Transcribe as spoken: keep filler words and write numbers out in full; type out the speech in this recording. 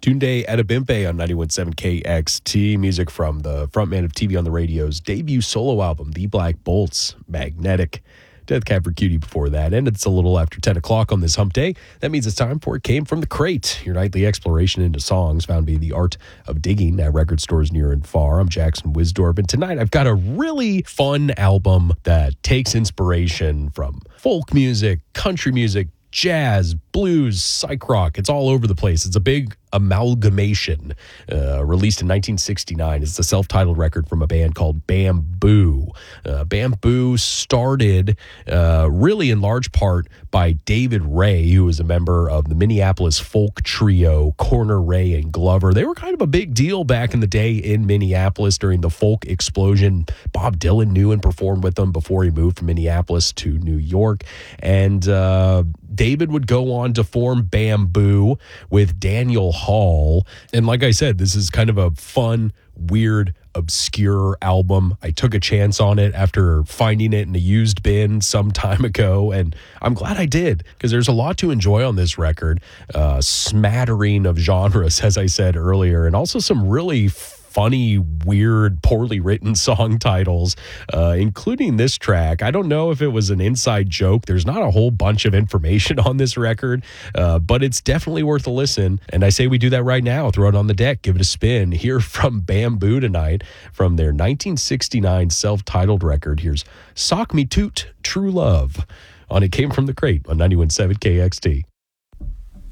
Tunde Adebimpe on ninety-one point seven K X T. Music from the frontman of T V on the Radio's debut solo album, The Black Bolts, Magnetic. Death Cab for Cutie before that. And it's a little after ten o'clock on this hump day. That means it's time for It Came From the Crate, your nightly exploration into songs found by the art of digging at record stores near and far. I'm Jackson Wisdorf, and tonight I've got a really fun album that takes inspiration from folk music, country music, jazz, blues, psych rock. It's all over the place. It's a big amalgamation, uh, released in nineteen sixty-nine. It's a self-titled record from a band called Bamboo. Uh, Bamboo started uh, really in large part by David Ray, who was a member of the Minneapolis folk trio Corner Ray and Glover. They were kind of a big deal back in the day in Minneapolis during the folk explosion. Bob Dylan knew and performed with them before he moved from Minneapolis to New York. And uh, David would go on to form Bamboo with Daniel Hall. And like I said, this is kind of a fun, weird, obscure album. I took a chance on it after finding it in a used bin some time ago, and I'm glad I did, because there's a lot to enjoy on this record. Uh, smattering of genres, as I said earlier, and also some really funny, weird, poorly written song titles, uh, including this track. I don't know if it was an inside joke. There's not a whole bunch of information on this record, uh, but it's definitely worth a listen. And I say we do that right now. Throw it on the deck. Give it a spin. Hear from Bamboo tonight from their nineteen sixty-nine self-titled record. Here's Sock Me Toot, True Love on It Came From the Crate on ninety-one point seven K X T.